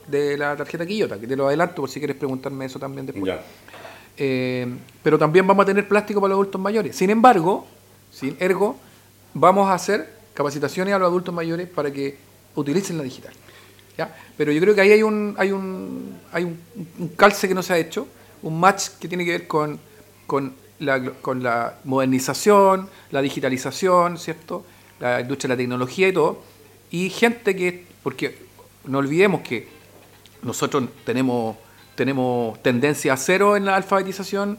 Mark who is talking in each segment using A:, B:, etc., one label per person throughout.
A: de la tarjeta Quillota, que te lo adelanto por si quieres preguntarme eso también después.
B: Ya.
A: Pero también vamos a tener plástico para los adultos mayores. Sin embargo, vamos a hacer capacitaciones a los adultos mayores para que utilicen la digital. ¿Ya? Pero yo creo que ahí hay un calce que no se ha hecho, un match que tiene que ver con la modernización, la digitalización, ¿cierto? La industria de la tecnología y todo. Y gente porque no olvidemos que nosotros tenemos tendencia a cero en la alfabetización,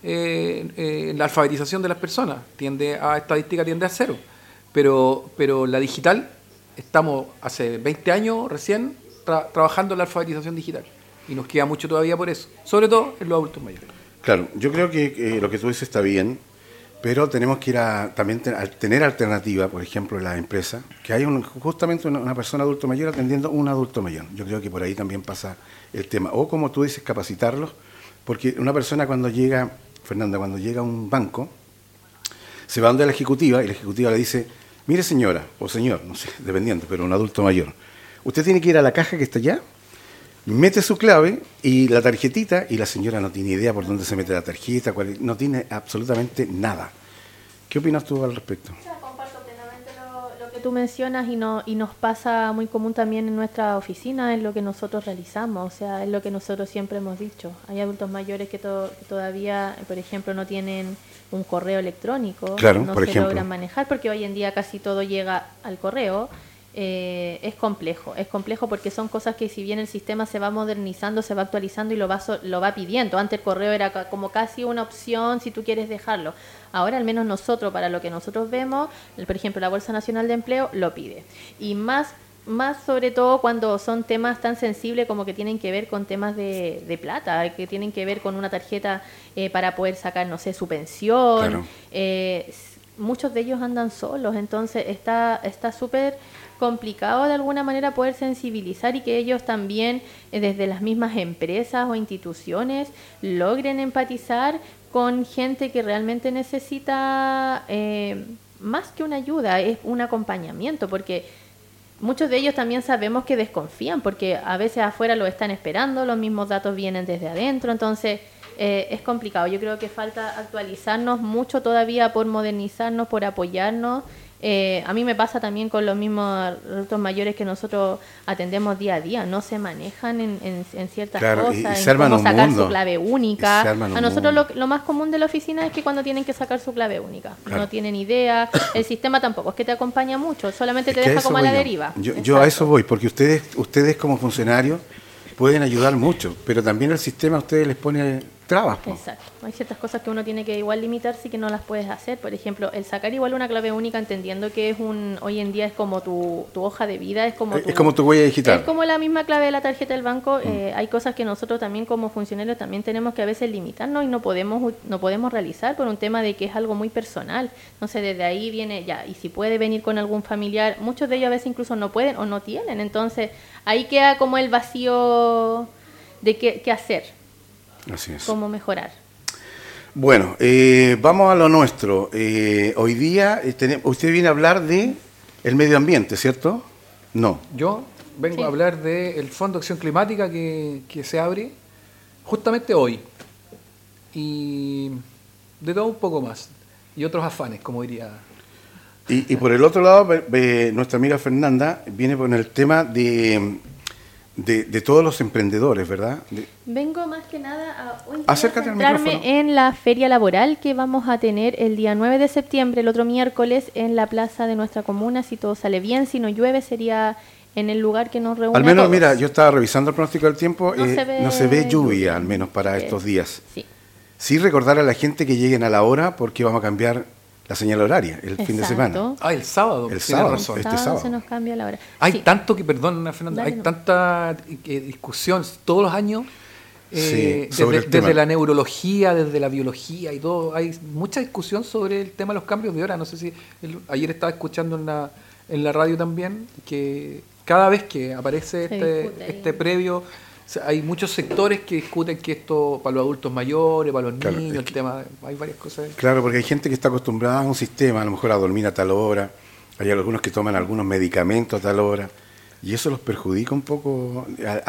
A: de las personas. Estadística tiende a cero. Pero la digital, estamos hace 20 años recién trabajando en la alfabetización digital. Y nos queda mucho todavía por eso, sobre todo en los adultos mayores.
B: Claro, yo creo que lo que tú dices está bien, pero tenemos que ir a tener alternativa, por ejemplo, en las empresas, que hay justamente una persona adulto mayor atendiendo a un adulto mayor. Yo creo que por ahí también pasa el tema. O como tú dices, capacitarlos, porque una persona cuando llega, Fernanda, cuando llega a un banco, se va donde la ejecutiva y la ejecutiva le dice, mire señora, o señor, no sé, dependiendo, pero un adulto mayor, usted tiene que ir a la caja que está allá, mete su clave y la tarjetita, y la señora no tiene idea por dónde se mete la tarjeta, no tiene absolutamente nada. ¿Qué opinas tú al respecto?
C: Comparto plenamente lo que tú mencionas y nos pasa muy común también en nuestra oficina, en lo que nosotros realizamos, o sea, es lo que nosotros siempre hemos dicho. Hay adultos mayores que todavía, por ejemplo, no tienen un correo electrónico,
B: claro,
C: no
B: por
C: se
B: ejemplo.
C: logran manejar porque hoy en día casi todo llega al correo. Es complejo porque son cosas que si bien el sistema se va modernizando, se va actualizando y lo va pidiendo. Antes el correo era como casi una opción si tú quieres dejarlo. Ahora al menos nosotros, para lo que nosotros vemos, por ejemplo la Bolsa Nacional de Empleo lo pide. Y más sobre todo cuando son temas tan sensibles como que tienen que ver con temas de plata, que tienen que ver con una tarjeta para poder sacar, no sé, su pensión.
B: Claro.
C: Muchos de ellos andan solos, entonces está súper complicado de alguna manera poder sensibilizar y que ellos también desde las mismas empresas o instituciones logren empatizar con gente que realmente necesita más que una ayuda, es un acompañamiento, porque muchos de ellos también sabemos que desconfían porque a veces afuera lo están esperando, los mismos datos vienen desde adentro, entonces es complicado. Yo creo que falta actualizarnos mucho todavía por modernizarnos, por apoyarnos. A mí me pasa también con los mismos adultos mayores que nosotros atendemos día a día, no se manejan en ciertas cosas, en cómo sacar su clave única. A nosotros lo más común de la oficina es que cuando tienen que sacar su clave única, no tienen idea, el sistema tampoco es que te acompaña mucho, solamente te deja como a la deriva.
B: Yo a eso voy, porque ustedes como funcionarios pueden ayudar mucho, pero también el sistema a ustedes les pone trabas.
C: Exacto. Hay ciertas cosas que uno tiene que igual limitarse y que no las puedes hacer. Por ejemplo, el sacar igual una clave única, entendiendo que hoy en día es como tu hoja de vida, es como
B: tu huella digital.
C: Es como la misma clave de la tarjeta del banco. Hay cosas que nosotros también como funcionarios también tenemos que a veces limitarnos y no podemos realizar por un tema de que es algo muy personal. Entonces desde ahí viene ya, y si puede venir con algún familiar, muchos de ellos a veces incluso no pueden o no tienen. Entonces ahí queda como el vacío de qué hacer.
B: Así es.
C: ¿Cómo mejorar?
B: Bueno, vamos a lo nuestro. Hoy día usted viene a hablar de el medio ambiente, ¿cierto? No.
A: Yo vengo a hablar del Fondo de Acción Climática que se abre justamente hoy. Y de todo un poco más. Y otros afanes, como diría.
B: Y por el otro lado, nuestra amiga Fernanda viene con el tema de todos los emprendedores, ¿verdad?
C: Vengo más que nada a
B: centrarme
C: en la feria laboral que vamos a tener el día 9 de septiembre, el otro miércoles, en la plaza de nuestra comuna. Si todo sale bien, si no llueve, sería en el lugar que nos reúne.
B: Al menos,
C: a todos.
B: Mira, yo estaba revisando el pronóstico del tiempo, no se ve lluvia,
C: lluvia,
B: al menos para estos días.
C: Sí.
B: Sí recordar a la gente que lleguen a la hora porque vamos a cambiar la señal horaria el fin de semana.
A: El sábado.
B: El sábado,
A: razón.
B: este sábado.
C: Se nos cambia la hora.
A: Hay tanto que, perdón, Fernanda, hay tanta discusión todos los años desde la neurología, desde la biología y todo. Hay mucha discusión sobre el tema de los cambios de hora. No sé si ayer estaba escuchando en la radio también que cada vez que aparece este previo, hay muchos sectores que discuten que esto para los adultos mayores, para los niños, el tema, hay varias cosas.
B: Claro, porque hay gente que está acostumbrada a un sistema, a lo mejor a dormir a tal hora, hay algunos que toman algunos medicamentos a tal hora, y eso los perjudica un poco